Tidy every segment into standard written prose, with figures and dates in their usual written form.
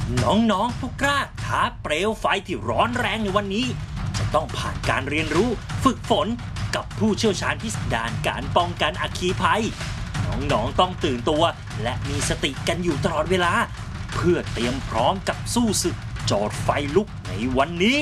น้องๆผู้กล้าท้าเปลวไฟที่ร้อนแรงในวันนี้จะต้องผ่านการเรียนรู้ฝึกฝนกับผู้เชี่ยวชาญพิสดารการป้องกันอัคคีภัยน้องๆต้องตื่นตัวและมีสติกันอยู่ตลอดเวลาเพื่อเตรียมพร้อมกับสู้ศึกจอดไฟลุกในวันนี้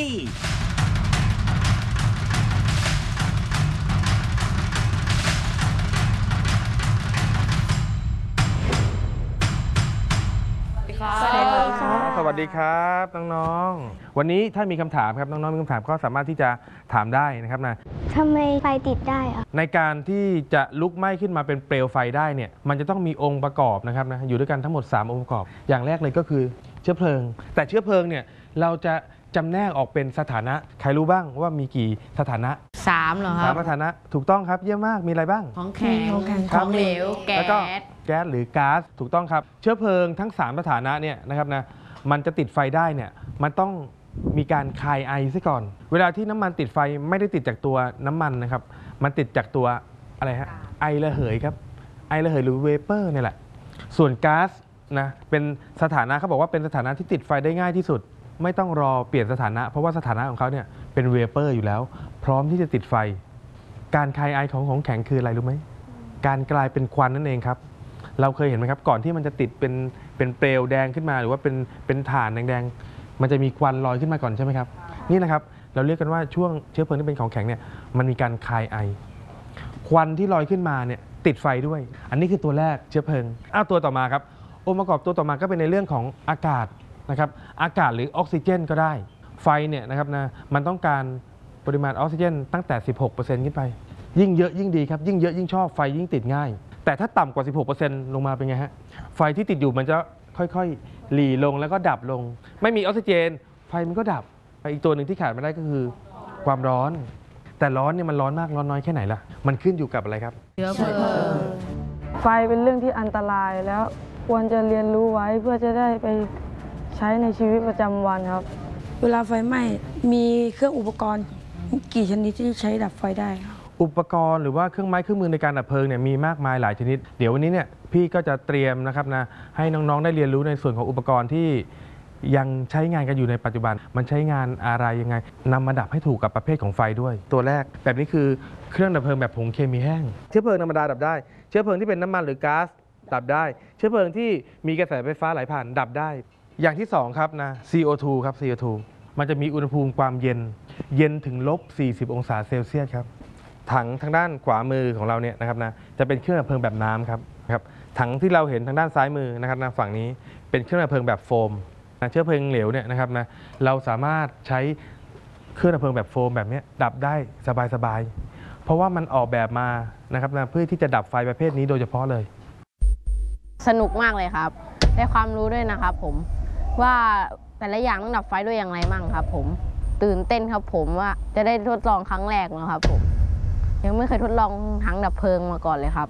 สวัสดีครับน้องๆวันนี้ถ้ามีคำถามครับน้องๆมีคำถามก็สามารถที่จะถามได้นะครับนะทำไมไฟติดได้อะในการที่จะลุกไหม้ขึ้นมาเป็นเปลวไฟได้เนี่ยมันจะต้องมีองค์ประกอบนะครับนะอยู่ด้วยกันทั้งหมด3องค์ประกอบอย่างแรกเลยก็คือเชื้อเพลิงแต่เชื้อเพลิงเนี่ยเราจะจำแนกออกเป็นสถานะใครรู้บ้างว่ามีกี่สถานะ 3เหรอครับ 3สถานะถูกต้องครับเยี่ยมมากมีอะไรบ้างของแข็งของเหลวแก๊สหรือก๊าซถูกต้องครับเชื้อเพลิงทั้ง3สถานะเนี่ยนะครับนะมันจะติดไฟได้เนี่ยมันต้องมีการคายไอซะก่อนเวลาที่น้ำมันติดไฟไม่ได้ติดจากตัวน้ำมันนะครับมันติดจากตัวอะไรฮะไอระเหยครับไอระเหยหรือเวเปอร์นี่แหละส่วนก๊าซนะเป็นสถานะเขาบอกว่าเป็นสถานะที่ติดไฟได้ง่ายที่สุดไม่ต้องรอเปลี่ยนสถานะเพราะว่าสถานะของเขาเนี่ยเป็นเวเปอร์อยู่แล้วพร้อมที่จะติดไฟการคายไอของแข็งคืออะไรรู้ไหมการกลายเป็นควันนั่นเองครับเราเคยเห็นไหมครับก่อนที่มันจะติดเป็นเปลวแดงขึ้นมาหรือว่าเป็นถ่านแดงๆมันจะมีควันลอยขึ้นมาก่อนใช่ไหมครับนี่นะครับเราเรียกกันว่าช่วงเชื้อเพลิงที่เป็นของแข็งเนี่ยมันมีการคายไอควันที่ลอยขึ้นมาเนี่ยติดไฟด้วยอันนี้คือตัวแรกเชื้อเพลิงตัวต่อมาครับองค์ประกอบตัวต่อมาก็เป็นในเรื่องของอากาศนะครับอากาศหรือออกซิเจนก็ได้ไฟเนี่ยนะครับนะมันต้องการปริมาณออกซิเจนตั้งแต่ 16% ขึ้นไปยิ่งเยอะยิ่งดีครับยิ่งเยอะยิ่งชอบไฟยิ่งติดง่ายแต่ถ้าต่ำกว่า 16% ลงมาเป็นไงฮะไฟที่ติดอยู่มันจะค่อยๆหลีลงแล้วก็ดับลงไม่มีออกซิเจนไฟมันก็ดับอีกตัวหนึ่งที่ขาดไม่ได้ก็คือความร้อนแต่ร้อนเนี่ยมันร้อนมากร้อนน้อยแค่ไหนล่ะมันขึ้นอยู่กับอะไรครับเชื้อเพลิงไฟเป็นเรื่องที่อันตรายแล้วควรจะเรียนรู้ไว้เพื่อจะได้ไปใช้ในชีวิตประจำวันครับเวลาไฟไหม้มีเครื่องอุปกรณ์กี่ชนิดที่ใช้ดับไฟได้ครับอุปกรณ์หรือว่าเครื่องไม้เครื่องมือในการดับเพลิงเนี่ยมีมากมายหลายชนิดเดี๋ยววันนี้เนี่ยพี่ก็จะเตรียมนะครับนะให้น้องๆได้เรียนรู้ในส่วนของอุปกรณ์ที่ยังใช้งานกันอยู่ในปัจจุบันมันใช้งานอะไรยังไงนำมาดับให้ถูกกับประเภทของไฟด้วยตัวแรกแบบนี้คือเครื่องดับเพลิงแบบผงเคมีแห้งเชื้อเพลิงธรรมดาดับได้เชื้อเพลิงที่เป็นน้ำมันหรือก๊าซดับได้เชื้อเพลิงที่มีกระแสไฟฟ้าไหลผ่านดับได้อย่างที่2ครับนะ CO2 ครับ CO2 มันจะมีอุณหภูมิความเย็นถึง-40 องศาเซลเซียสครับถังทางด้านขวามือของเราเนี่ยนะครับนะจะเป็นเครื่องดับเพลิงแบบน้ำครับถังที่เราเห็นทางด้านซ้ายมือนะครับนะฝั่งนี้เป็นเครื่องดับเพลิงแบบโฟมเชื้อเพลิงเหลวเนี่ยนะครับนะเราสามารถใช้เครื่องดับเพลิงแบบโฟมแบบนี้ดับได้สบายๆเพราะว่ามันออกแบบมานะครับนะเพื่อที่จะดับไฟประเภทนี้โดยเฉพาะเลยสนุกมากเลยครับได้ความรู้ด้วยนะครับผมว่าแต่ละอย่างต้องดับไฟด้วยอย่างไรมั่งครับผมตื่นเต้นครับผมว่าจะได้ทดลองครั้งแรกนะครับผมยังไม่เคยทดลองถังดับเพลิงมาก่อนเลยครับ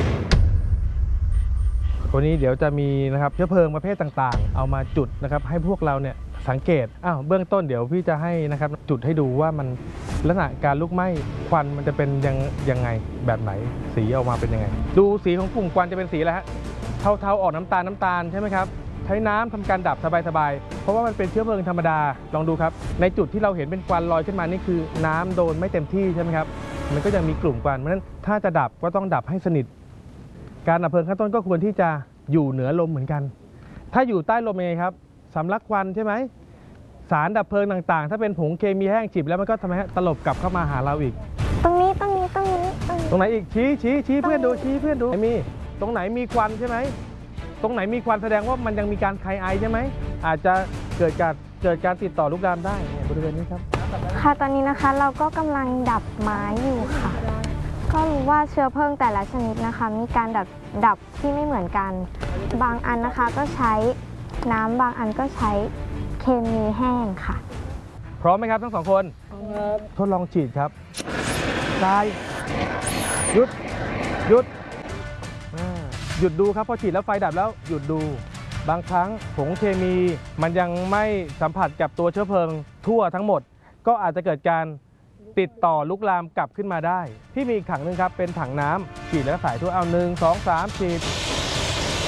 วันนี้เดี๋ยวจะมีนะครับเชื้อเพลิงประเภทต่างๆเอามาจุดนะครับให้พวกเราเนี่ยสังเกตเบื้องต้นเดี๋ยวพี่จะให้นะครับจุดให้ดูว่ามันลักษณะการลุกไหม้ควันมันจะเป็นยังไงแบบไหนสีออกมาเป็นยังไงดูสีของกลุ่มควันจะเป็นสีอะไรฮะเทาๆออกน้ำตาลใช่ไหมครับใช้น้ำทำการดับสบายๆเพราะว่ามันเป็นเชื้อเพลิงธรรมดาลองดูครับในจุดที่เราเห็นเป็นควันลอยขึ้นมานี่คือน้ำโดนไม่เต็มที่ใช่ไหมครับมันก็ยังมีกลุ่มควันเพราะฉะนั้นถ้าจะดับก็ต้องดับให้สนิทการดับเพลิงขั้นต้นก็ควรที่จะอยู่เหนือลมเหมือนกันถ้าอยู่ใต้ลมยังไงครับสำลักควันใช่ไหมสารดับเพลิงต่างๆถ้าเป็นผงเคมีแห้งจิบแล้วมันก็ทำให้ตลบกลับเข้ามาหาเราอีกตรงนี้ตรงไหนอีกชี้เพื่อนดูไม่มีตรงไหนมีควันใช่ไหมตรงไหนมีควันแสดงว่ามันยังมีการคายไอใช่ไหมอาจจะเกิดการติดต่อลุกลามได้บริเวณนี้ครับค่ะตอนนี้นะคะเราก็กำลังดับไม้อยู่ค่ะก็รู้ว่าเชื้อเพลิงแต่ละชนิดนะคะมีการดับที่ไม่เหมือนกันบางอันนะคะก็ใช้น้ำบางอันก็ใช้เคมีแห้งค่ะพร้อมไหมครับทั้ง2คนทดลองฉีดครับซ้ายหยุดดูครับพอฉีดแล้วไฟดับแล้วหยุดดูบางครั้งผงเคมีมันยังไม่สัมผัสกับตัวเชื้อเพลิงทั่วทั้งหมดก็อาจจะเกิดการติดต่อลุกลามกลับขึ้นมาได้ที่มีอีกถังนึงครับเป็นถังน้ำฉีดแล้วสายทั่วเอา1 2 3ฉีด